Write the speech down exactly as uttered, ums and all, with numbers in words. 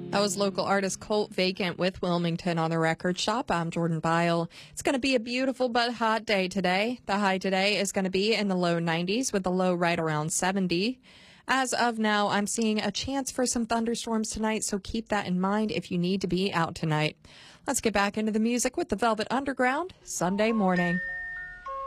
That was local artist Colt Vacant with Wilmington on the Record Shop. I'm Jordan Bile. It's going to be a beautiful but hot day today. The high today is going to be in the low nineties with the low right around seventy. As of now, I'm seeing a chance for some thunderstorms tonight, so keep that in mind if you need to be out tonight. Let's get back into the music with the Velvet Underground, Sunday Morning.